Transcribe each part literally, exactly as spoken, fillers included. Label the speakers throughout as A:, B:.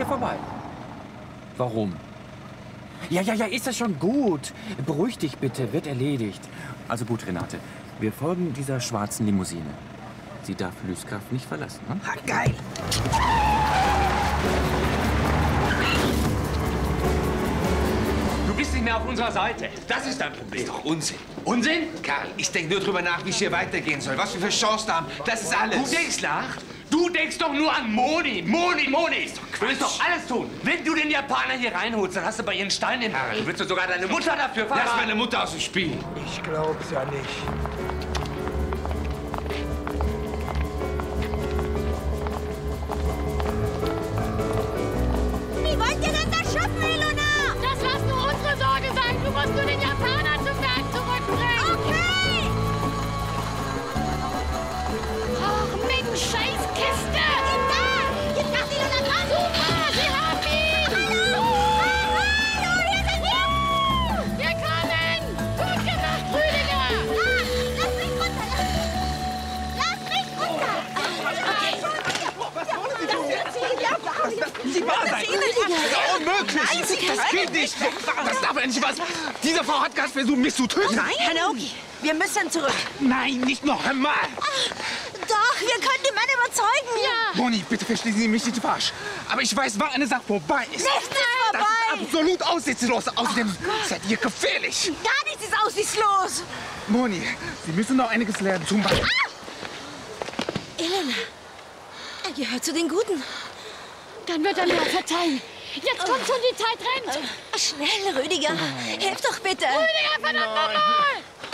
A: vorbei. Warum? Ja, ja, ja, ist das schon gut. Beruhig dich bitte, wird erledigt. Also gut, Renate, wir folgen dieser schwarzen Limousine. Sie darf Lyskraft nicht verlassen. Hm?
B: Ha, geil!
C: Du bist nicht mehr auf unserer Seite. Das ist dein Problem.
D: Ist doch Unsinn.
C: Unsinn?
D: Karl, ich denke nur drüber nach, wie es hier weitergehen soll. Was wir für Chancen haben. Das ist alles.
C: Du denkst nach? Du denkst doch nur an Moni. Moni, Moni. Ist doch Quatsch. Du willst doch alles tun. Wenn du den Japaner hier reinholst, dann hast du bei ihren Stein im Karl. Du willst du sogar deine Mutter dafür verraten.
D: Lass meine Mutter aus dem Spiel.
B: Ich glaub's ja nicht.
E: Wie wollt ihr denn das schaffen, Elona? Das lass nur unsere Sorge sein. Du musst nur den Japaner zum Berg zurückbringen. Okay! Ach, Mensch, Scheißkiste! Da! Jetzt macht Elona dran! Super! Sie haben ihn! Hallo! Hallo! Hier sind wir! Wir kommen! Gut gemacht, Rüdiger! Lass mich runter! Lass mich runter!
D: Sie war sein. Das ist unmöglich. Das geht nicht. Das darf endlich was. Diese Frau hat gerade versucht, mich zu töten.
B: Nein, Herr Naoki, wir müssen zurück.
D: Nein, nicht noch einmal.
E: Doch, wir können die Männer überzeugen! Ja!
D: Moni, bitte verstehen Sie mich nicht falsch. Aber ich weiß, wann eine Sache vorbei ist.
E: Nichts ist vorbei!
D: Das ist absolut aussichtslos. Außerdem seid ihr gefährlich.
E: Gar nichts ist aussichtslos!
D: Moni, Sie müssen noch einiges lernen. Zum Beispiel.
E: Elena, er gehört zu den Guten.
F: Dann wird er mir verzeihen. Jetzt kommt schon, die Zeit rennt.
E: Schnell, Rüdiger. Hilf doch bitte.
F: Rüdiger, verdammt nochmal!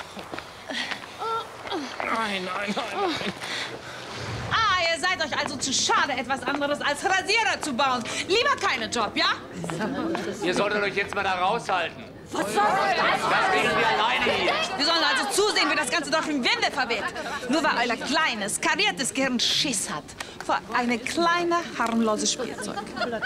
A: Nein, nein, nein.
G: Ah, ihr seid euch also zu schade, etwas anderes als Rasierer zu bauen. Lieber keinen Job, ja?
C: Ihr solltet euch jetzt mal da raushalten.
G: Was soll das?
C: Das regeln wir alleine hier.
G: Wir sollen also zusehen, wie das ganze Dorf im Winde verweht. Nur weil euer kleines, kariertes Gehirn Schiss hat vor eine kleine, harmlose Spielzeug.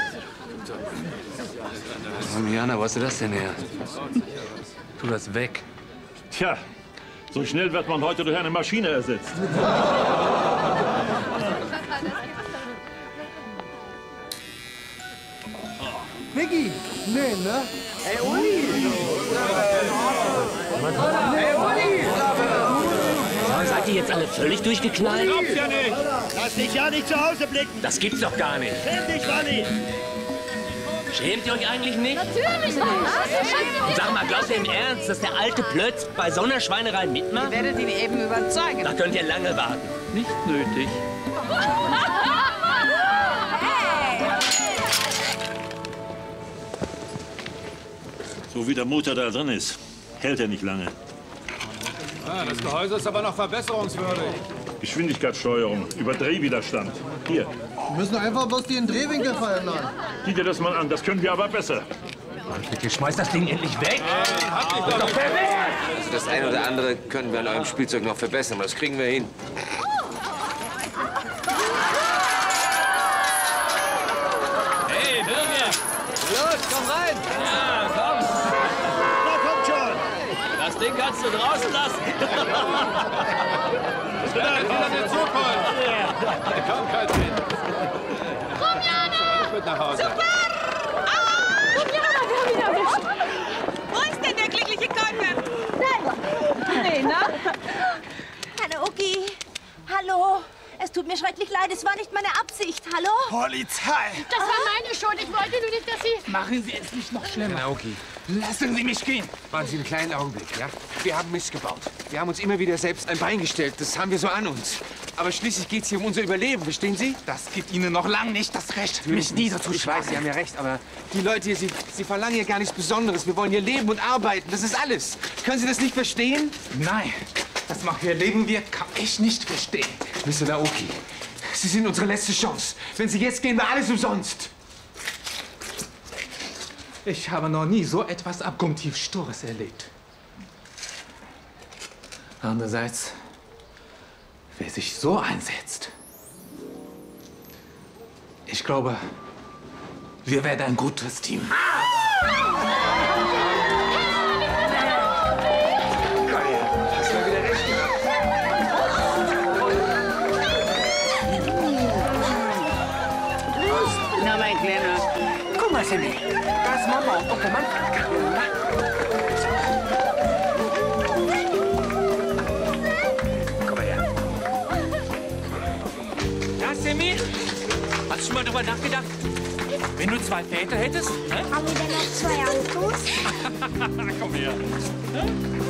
C: Jana, wo hast du das denn her? Tu das weg.
H: Tja, so schnell wird man heute durch eine Maschine ersetzt.
B: Vicky! Nee, ne? Ey, Uli! Hey, Uli!
C: Seid ihr jetzt alle völlig durchgeknallt?
H: Ich glaub's ja nicht. Lass dich ja nicht zu Hause blicken.
C: Das gibt's doch gar nicht.
H: Schäm dich, Manni.
C: Schämt ihr euch eigentlich nicht?
F: Natürlich nicht.
C: Und sag mal, glaubt ihr im Ernst, dass der alte Plötz bei so einer Schweinerei mitmacht?
G: Ihr werdet ihn eben überzeugen.
C: Da könnt ihr lange warten. Nicht nötig.
H: So wie der Motor da drin ist, hält er nicht lange.
I: Ah, das Gehäuse ist aber noch verbesserungswürdig.
H: Geschwindigkeitssteuerung, über Drehwiderstand. Hier,
B: Wir müssen einfach bloß den Drehwinkel verändern.
H: sieh dir das mal an, das können wir aber besser.
C: Bitte schmeißt das Ding endlich weg.
D: Also das eine oder andere können wir an eurem Spielzeug noch verbessern, aber das kriegen wir hin.
C: Hey, Birgit!
I: Los, komm rein!
C: Ja, komm!
H: Na, kommt schon!
C: Das Ding kannst du draußen lassen.
I: Das wird dann wieder in Zukunft! Komm, Kaltchen!
E: Komm, Jana!
I: Mit nach Hause!
G: Super! Ah! Komm, Jana, wir haben ihn erwischt. Wo ist denn der glückliche Käufer? Nee, ne?
E: Herr Naoki, hallo. Es tut mir schrecklich leid, es war nicht meine Absicht. Hallo?
D: Polizei!
F: Das war meine Schuld. Ich wollte nur nicht, dass Sie...
D: Machen Sie es nicht noch schlimmer. Naoki, lassen Sie mich gehen. Warten Sie einen kleinen Augenblick, ja? Wir haben Mist gebaut. Wir haben uns immer wieder selbst ein Bein gestellt. Das haben wir so an uns. Aber schließlich geht es hier um unser Überleben, verstehen Sie? Das gibt Ihnen noch lange nicht das Recht, mich niederzuschlagen. Ich weiß, Sie haben ja recht, aber die Leute hier, Sie, Sie verlangen hier gar nichts Besonderes. Wir wollen hier leben und arbeiten. Das ist alles. Können Sie das nicht verstehen?
J: Nein, dass man hier leben wird, kann ich nicht verstehen.
D: Mister Naoki, Sie sind unsere letzte Chance. Wenn Sie jetzt gehen, war alles umsonst.
J: Ich habe noch nie so etwas abgrundtief Stures erlebt. Andererseits, wer sich so einsetzt, ich glaube, wir werden ein gutes Team.
K: Na, mein Kleiner,
C: mal, Sammy. Da ist Mama und Onkel Manfred. Komm mal her. Ja, Sammy? Hast du schon mal drüber nachgedacht? Wenn du zwei Väter hättest? Ne?
E: Haben wir denn noch zwei Autos?
C: Komm her.